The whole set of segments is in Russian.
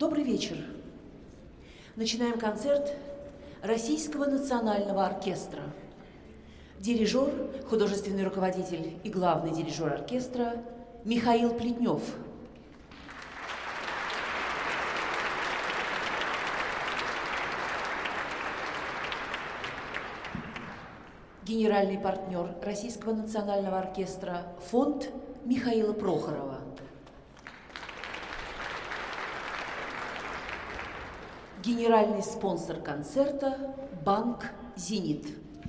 Добрый вечер. Начинаем концерт Российского национального оркестра. Дирижер, художественный руководитель и главный дирижер оркестра Михаил Плетнев. Генеральный партнер Российского национального оркестра фонд Михаила Прохорова. Генеральный спонсор концерта банк «Зенит».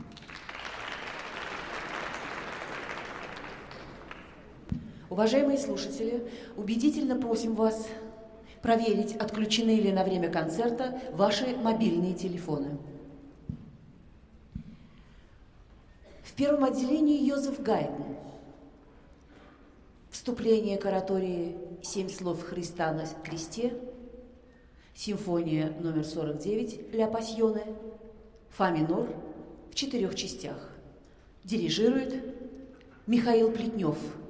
Уважаемые слушатели, убедительно просим вас проверить, отключены ли на время концерта ваши мобильные телефоны. В первом отделении Йозеф Гайдн. Вступление к оратории «Семь слов Христа на кресте», симфония номер 49 «Ля Пассионе», фа минор в 4 частях. Дирижирует Михаил Плетнев.